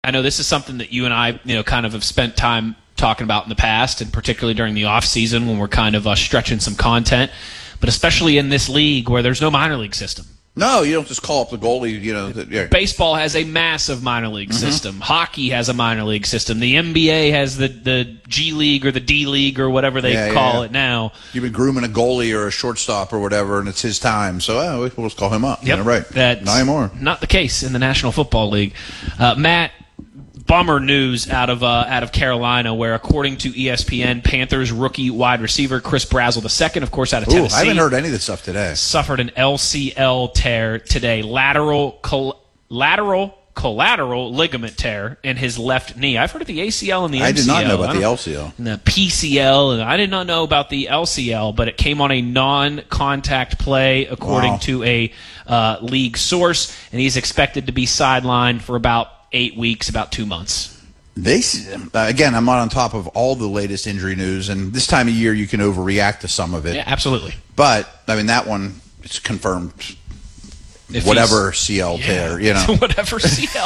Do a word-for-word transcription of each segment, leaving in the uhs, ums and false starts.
I know this is something that you and I, you know, kind of have spent time talking about in the past, and particularly during the off season when we're kind of uh, stretching some content, but especially in this league where there's no minor league system. No, you don't just call up the goalie. You know, the, yeah. Baseball has a massive minor league mm-hmm. system. Hockey has a minor league system. The N B A has the, the G League or the D League or whatever they yeah, call yeah. it now. You've been grooming a goalie or a shortstop or whatever, and it's his time. So oh, we'll just call him up. Yep, yeah, right. That's not anymore. Not the case in the National Football League. Uh, Matt, bummer news out of uh, out of Carolina, where according to E S P N, Panthers rookie wide receiver Chris Brazzell the second, of course, out of Ooh, Tennessee. I haven't heard any of this stuff today. Suffered an L C L tear today, lateral col- lateral collateral ligament tear in his left knee. I've heard of the A C L and the M C L. I did not know about the L C L. And the P C L, and I did not know about the L C L, but it came on a non-contact play, according wow. to a uh, league source, and he's expected to be sidelined for about eight weeks, about two months. They again, I'm not on top of all the latest injury news, and this time of year you can overreact to some of it. Yeah, absolutely. But I mean, that one, it's confirmed. If whatever C L yeah, tear, you know, whatever C L.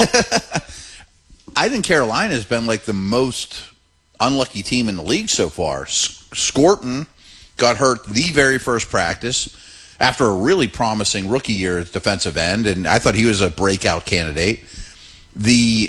I think Carolina has been like the most unlucky team in the league so far. Scorton got hurt the very first practice after a really promising rookie year at defensive end, and I thought he was a breakout candidate. The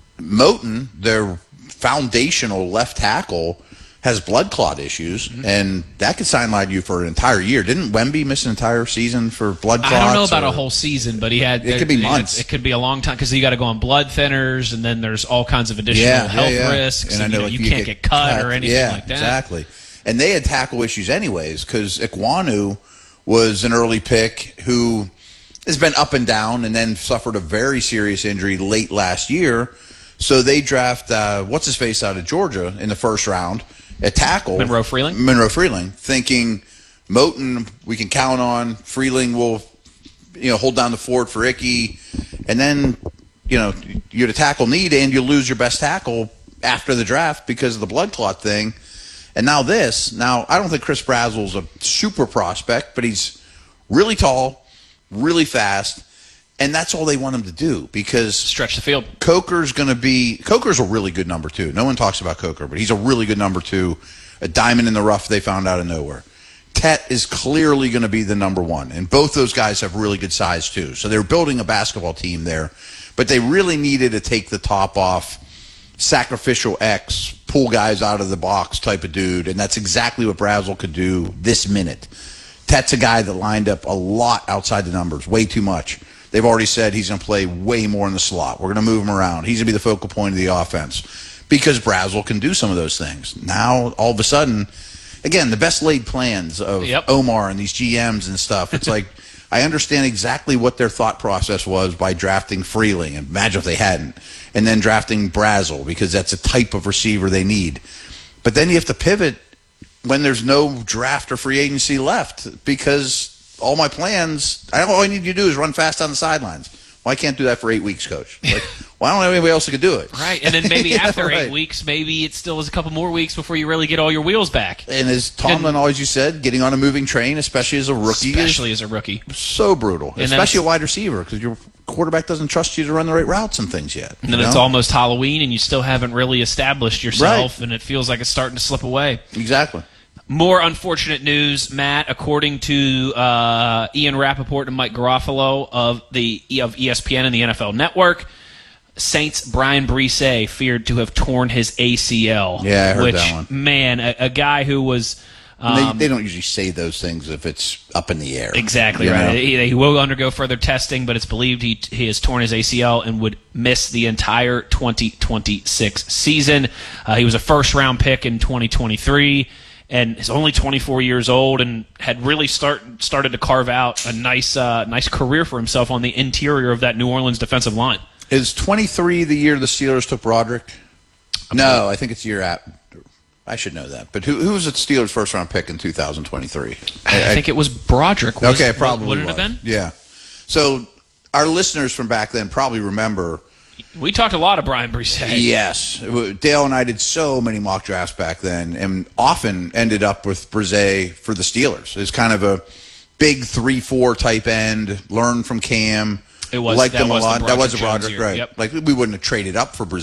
Moton, their foundational left tackle, has blood clot issues, mm-hmm. and that could sideline you for an entire year. Didn't Wemby miss an entire season for blood clots? I don't know about or? a whole season, but he had. It could be months. It could be a long time because you got to go on blood thinners, and then there's all kinds of additional yeah, health yeah, yeah. risks, and, and I know you, know, like you can't get, get cut, cut or anything yeah, like that. Exactly. And they had tackle issues anyways because Ekwonu was an early pick who has been up and down, and then suffered a very serious injury late last year. So they draft uh, what's his face out of Georgia in the first round at tackle, Monroe Freeling. Monroe Freeling, thinking Moton we can count on. Freeling will, you know, hold down the fort for Icky, and then you know you're the tackle need, and you lose your best tackle after the draft because of the blood clot thing. And now this. Now I don't think Chris Brazzell's a super prospect, but he's really tall, really fast. And that's all they want him to do because stretch the field. Coker's going to be Coker's a really good number two. No one talks about Coker, but he's a really good number two, a diamond in the rough they found out of nowhere. Tet is clearly going to be the number one, and both those guys have really good size too. So they're building a basketball team there, but they really needed to take the top off sacrificial X, pull guys out of the box type of dude, and that's exactly what Brazzell could do this minute. Tet's a guy that lined up a lot outside the numbers, way too much. They've already said he's going to play way more in the slot. We're going to move him around. He's going to be the focal point of the offense because Brazzell can do some of those things. Now, all of a sudden, again, the best laid plans of yep. Omar and these G Ms and stuff. It's like I understand exactly what their thought process was by drafting Freeling. Imagine if they hadn't. And then drafting Brazzell because that's a type of receiver they need. But then you have to pivot when there's no draft or free agency left because all my plans, all I need you to do is run fast on the sidelines. Well, I can't do that for eight weeks, Coach. Like, well, I don't have anybody else who can do it. Right, and then maybe yeah, after right. eight weeks, maybe it still is a couple more weeks before you really get all your wheels back. And as Tomlin and, always you said, getting on a moving train, especially as a rookie, especially is as a rookie, so brutal. And especially a wide receiver because your quarterback doesn't trust you to run the right routes and things yet. And then know? It's almost Halloween, and you still haven't really established yourself, right. and it feels like it's starting to slip away. Exactly. More unfortunate news, Matt. According to uh, Ian Rappaport and Mike Garofalo of the of E S P N and the N F L Network, Saints' Brian Brisset feared to have torn his A C L. Yeah, I heard which, that one. Man, a, a guy who was. Um, they, they don't usually say those things if it's up in the air. Exactly right. He, he will undergo further testing, but it's believed he he has torn his A C L and would miss the entire twenty twenty-six season. Uh, he was a first round pick in twenty twenty-three. And is only twenty-four years old and had really start started to carve out a nice uh, nice career for himself on the interior of that New Orleans defensive line. Is twenty-three the year the Steelers took Broderick? No, I think it's year at. I should know that. But who who was the Steelers' first round pick in two thousand twenty-three? I, I think it was Broderick. Was, okay, probably would it was. have been? Yeah. So our listeners from back then probably remember. We talked a lot of Brian Brisset. Yes. Dale and I did so many mock drafts back then and often ended up with Brisset for the Steelers. It's kind of a big three four type end, learn from Cam. It was- liked that him a was the lot. That was a Broderick Jones Broderick, year. right? Yep. Like we wouldn't have traded up for Brazil.